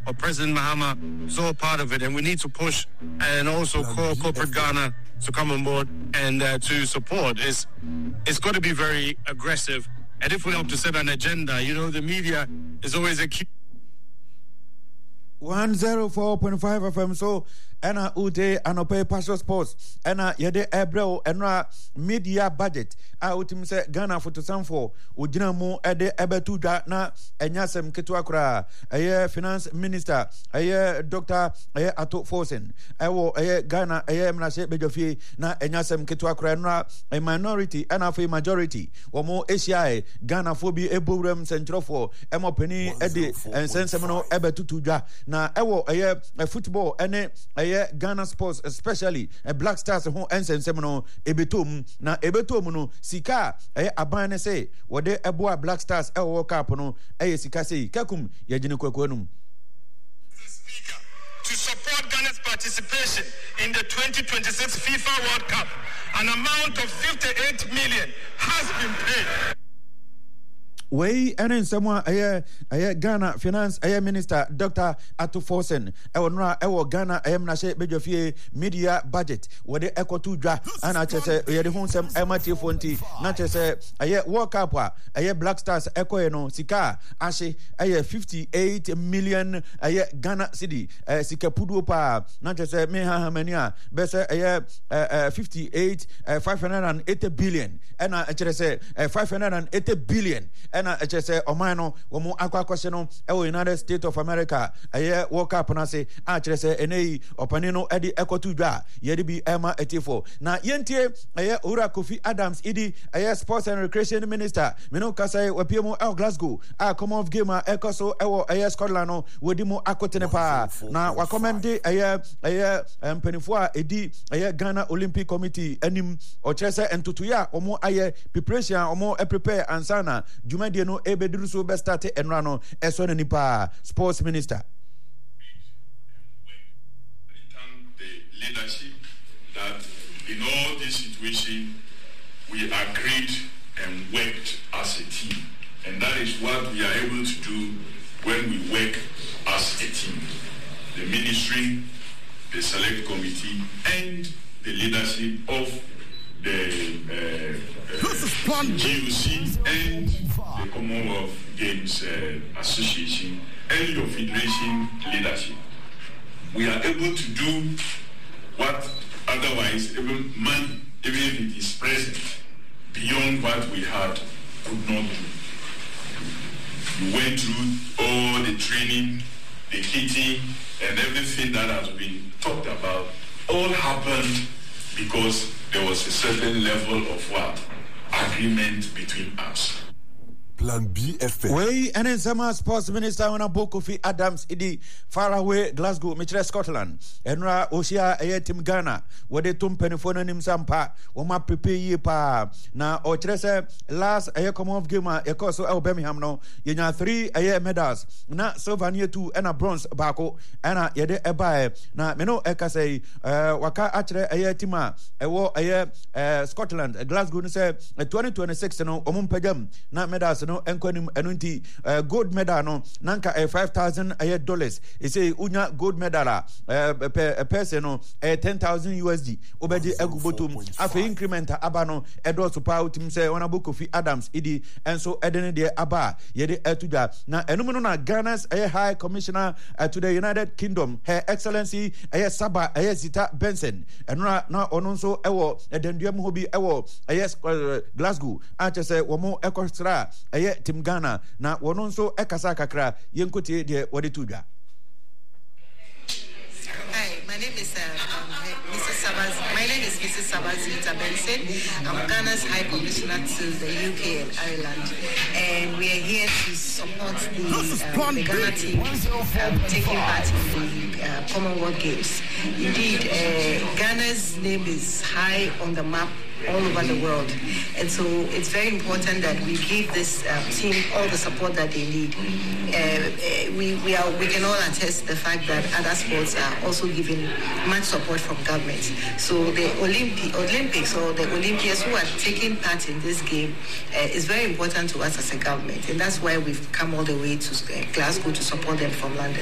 of President Mahama is all part of it, and we need to push and also call corporate Ghana to come on board and to support. It's got to be very aggressive, and if we have to set an agenda, the media is always a key. 104.5 FM. So ena ude anope pastor sports ena yede ebreo enra media budget a utim se Ghana for to sanfo ugina mu ede ebetu dwa na enyasem ketu akra eye finance minister eye Dr. eye Ato Forsen ewo eye Ghana eye mnase bejofie na enyasem ketu akra enra a minority ena for majority womo Asia Ghana for bi ebowrem sentrofo emopeni ede ensensem no ebetu dwa na ewo eye football ene eye Ghana sports especially Black Stars who ensensem no ebetom na ebetom no sika aban ne say wode eboa Black Stars World Cup no sika say kakum yagine kwakwanum. Speaker, to support Ghana's participation in the 2026 FIFA World Cup, an amount of 58 million has been paid. Way and someone Ghana Finance Minister Dr. Ato Forsen ewo Ghana nashe bejofie media budget where the echo to dra and I say the home some MT Fonti not say World Cup Black Stars echo no sika ashe 58 million Ghana cedi sika pudu pa not say me ha mania bese 58 580 billion and I say 580 billion and I say Omano womu akwa no United States of America World Cup na say say enei opanino edi ekotu dwa yedi bi ema etifo na yentie Ura Kofi Adams idi Sports and Recreation Minister meno kasai wapiemo Glasgow Commonwealth game ekoso ewo Scotland no wodi mu akotene pa na wakomende mpenifo a edi Ghana Olympic Committee anim ochese entutuya omo preparation omo prepare ansana jumadi no ebeduru so be start enrano eso na nipa sports minister. Thank the leadership that in all this situation we agreed and worked as a team, and that is what we are able to do when we work as a team. The ministry, the select committee, and the leadership of the GUC and the Commonwealth Games Association and your federation leadership. We are able to do what otherwise even money, even if it is present, beyond what we had, could not do. You went through all the training, the kitting, and everything that has been talked about. All happened because there was a certain level of what? Agreement between us. Plan B FM. Way and in summer sports minister on a book of Adams idi far away Glasgow, Mitre Scotland. Enra Oshia Tim Ghana, where they tumpenifon nim sampa, Oma prepare ye pa. Na Ochrese last Commonwealth gamer, Ecoso El Birmingham no, yena 3 medals, na Sylvania 2 and a bronze bako, and a yede ebae, na meno ekase, waka atre tima, ewo Scotland, Glasgow, say 2026 no, Omumpegam, na medals. No enkonim enunti gold medal no nanka $5,000 e say unya gold medal a person no $10,000 USD obedi agubotum afa increment aba no edo so pa utim say ona Kofi Adams idi enso edene de aba yede etuja na enum no na Ghana's High Commissioner to the United Kingdom, Her Excellency Saba Zita Benson enra na ono so ewo edenduam hobi ewo Glasgow ache say womo ekostra Tim Ghana na wono nso ekasa kakra yenkotie de wode tudwa. Hi, my name is Mrs. Sabaz. My name is Mrs. Sabazita Benson. I'm Ghana's High Commissioner to the UK and Ireland, and we are here to support the Ghana team taking part in the Commonwealth Games. Indeed, Ghana's name is high on the map all over the world, and so it's very important that we give this team all the support that they need. We can all attest to the fact that other sports are also giving much support from government. So the Olympics or the Olympians who are taking part in this game is very important to us as a government, and that's why we've come all the way to Glasgow to support them from London.